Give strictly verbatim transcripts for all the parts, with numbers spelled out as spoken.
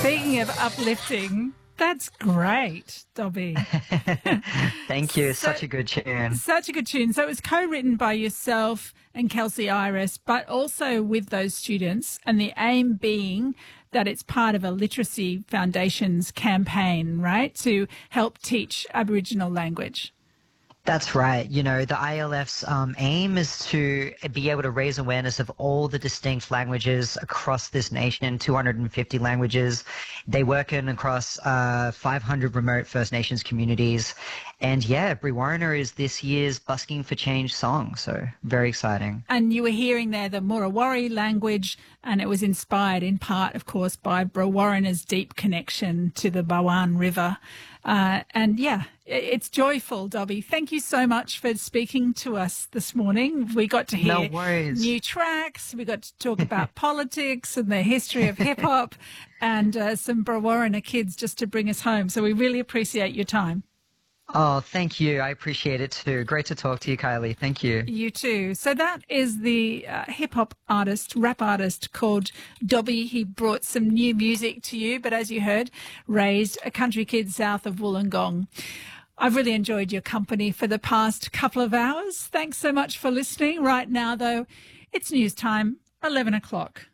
Speaking of uplifting, that's great, Dobby. Thank you. So, such a good tune. Such a good tune. So it was co-written by yourself and Kelsey Iris, but also with those students, and the aim being that it's part of a Literacy Foundation's campaign, right, to help teach Aboriginal language. That's right. You know, the I L F's um, aim is to be able to raise awareness of all the distinct languages across this nation, two hundred fifty languages. They work in across uh, five hundred remote First Nations communities. And yeah, Brewarrina is this year's Busking for Change song, so very exciting. And you were hearing there the Murrawarri language, and it was inspired in part, of course, by Brewarrina's deep connection to the Barwon River. Uh, and yeah, it's joyful, Dobby. Thank you so much for speaking to us this morning. We got to hear no new tracks. We got to talk about politics and the history of hip hop, and uh, some Brewarrina kids just to bring us home. So we really appreciate your time. Oh, thank you. I appreciate it too. Great to talk to you, Kylie. Thank you. You too. So that is the uh, hip-hop artist, rap artist called Dobby. He brought some new music to you, but as you heard, raised a country kid south of Wollongong. I've really enjoyed your company for the past couple of hours. Thanks so much for listening. Right now, though, it's news time, eleven o'clock.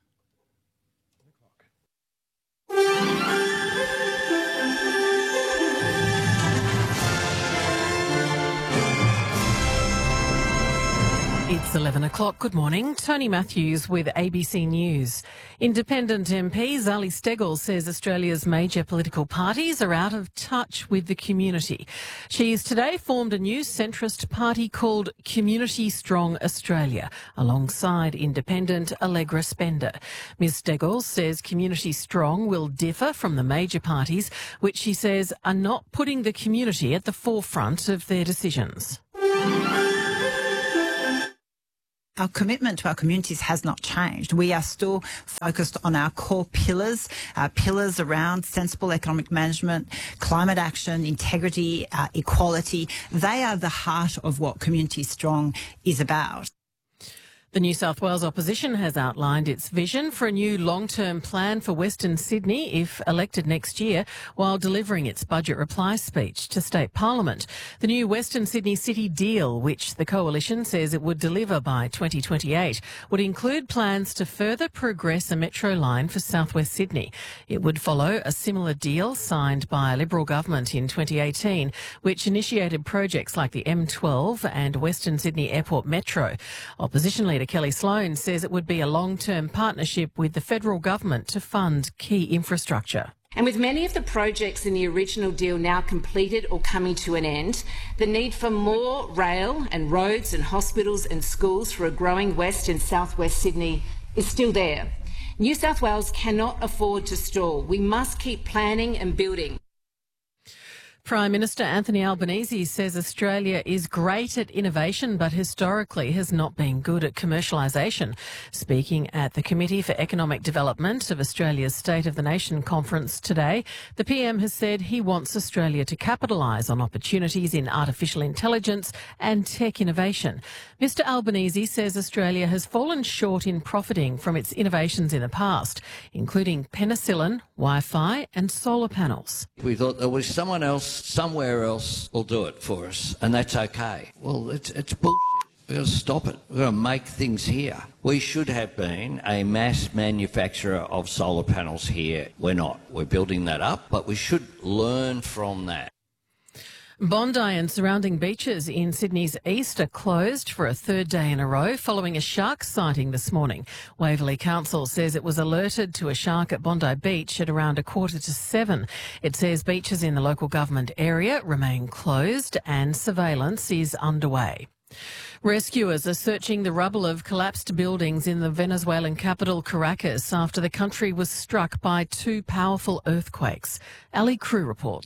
It's eleven o'clock. Good morning. Tony Matthews with A B C News. Independent M P Zali Steggall says Australia's major political parties are out of touch with the community. She's today formed a new centrist party called Community Strong Australia, alongside independent Allegra Spender. Ms Steggall says Community Strong will differ from the major parties, which she says are not putting the community at the forefront of their decisions. Our commitment to our communities has not changed. We are still focused on our core pillars, our pillars around sensible economic management, climate action, integrity, uh, equality. They are the heart of what Community Strong is about. The New South Wales opposition has outlined its vision for a new long-term plan for Western Sydney if elected next year, while delivering its budget reply speech to State Parliament. The new Western Sydney City Deal, which the coalition says it would deliver by twenty twenty-eight, would include plans to further progress a metro line for southwest Sydney. It would follow a similar deal signed by a Liberal government in twenty eighteen, which initiated projects like the M twelve and Western Sydney Airport Metro. Opposition leader Kelly Sloan says it would be a long-term partnership with the federal government to fund key infrastructure. And with many of the projects in the original deal now completed or coming to an end, the need for more rail and roads and hospitals and schools for a growing West and South West Sydney is still there. New South Wales cannot afford to stall. We must keep planning and building. Prime Minister Anthony Albanese says Australia is great at innovation but historically has not been good at commercialisation. Speaking at the Committee for Economic Development of Australia's State of the Nation conference today, the P M has said he wants Australia to capitalise on opportunities in artificial intelligence and tech innovation. Mister Albanese says Australia has fallen short in profiting from its innovations in the past, including penicillin, Wi-Fi and solar panels. We thought there was someone else somewhere else will do it for us, and that's okay. Well, it's, it's bullshit. We've got to stop it. We've got to make things here. We should have been a mass manufacturer of solar panels here. We're not. We're building that up, but we should learn from that. Bondi and surrounding beaches in Sydney's east are closed for a third day in a row following a shark sighting this morning. Waverley Council says it was alerted to a shark at Bondi Beach at around a quarter to seven. It says beaches in the local government area remain closed and surveillance is underway. Rescuers are searching the rubble of collapsed buildings in the Venezuelan capital Caracas after the country was struck by two powerful earthquakes. Ali Crew reports.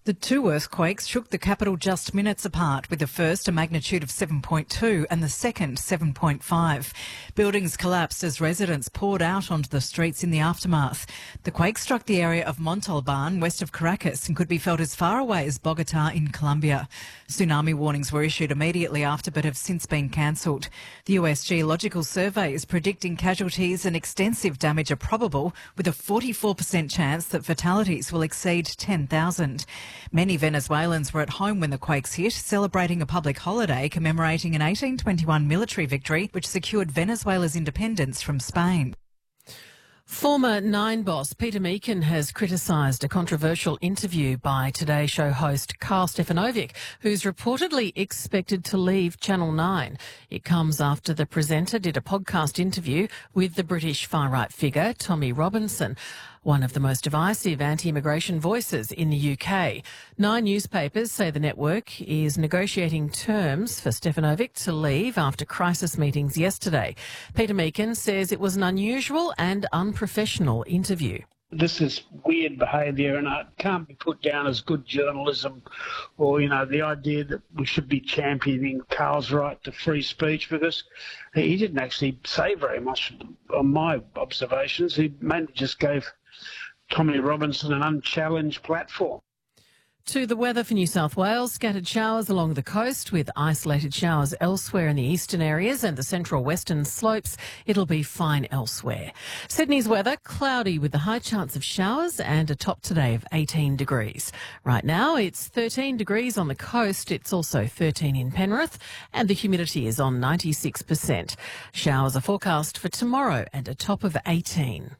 The two earthquakes shook the capital just minutes apart, with the first a magnitude of seven point two and the second seven point five. Buildings collapsed as residents poured out onto the streets in the aftermath. The quake struck the area of Montalban, west of Caracas, and could be felt as far away as Bogota in Colombia. Tsunami warnings were issued immediately after but have since been cancelled. The U S Geological Survey is predicting casualties and extensive damage are probable, with a forty-four percent chance that fatalities will exceed ten thousand. Many Venezuelans were at home when the quakes hit, celebrating a public holiday commemorating an eighteen twenty-one military victory which secured Venezuela's independence from Spain. Former Nine boss Peter Meakin has criticised a controversial interview by Today Show host Karl Stefanovic, who's reportedly expected to leave Channel nine. It comes after the presenter did a podcast interview with the British far-right figure Tommy Robinson, one of the most divisive anti-immigration voices in the U K. Nine newspapers say the network is negotiating terms for Stefanovic to leave after crisis meetings yesterday. Peter Meakin says it was an unusual and unprofessional interview. This is weird behaviour and it can't be put down as good journalism or, you know, the idea that we should be championing Karl's right to free speech, because he didn't actually say very much on my observations. He mainly just gave Tommy Robinson an unchallenged platform. To the weather for New South Wales, scattered showers along the coast with isolated showers elsewhere in the eastern areas and the central western slopes. It'll be fine elsewhere. Sydney's weather, cloudy with a high chance of showers and a top today of eighteen degrees. Right now it's thirteen degrees on the coast. It's also thirteen in Penrith and the humidity is on ninety-six percent. Showers are forecast for tomorrow and a top of eighteen.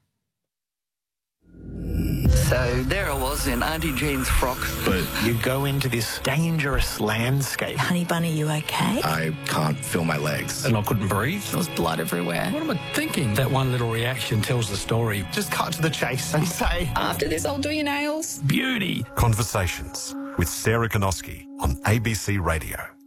So there I was in Auntie Jean's frock. But you go into this dangerous landscape. Honey Bunny, you okay? I can't feel my legs. And I couldn't breathe. There was blood everywhere. What am I thinking? That one little reaction tells the story. Just cut to the chase and say, after this, I'll do your nails. Beauty. Conversations with Sarah Konoski on A B C Radio.